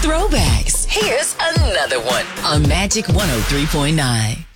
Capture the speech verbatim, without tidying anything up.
throwbacks. Here's another one on Magic one oh three point nine.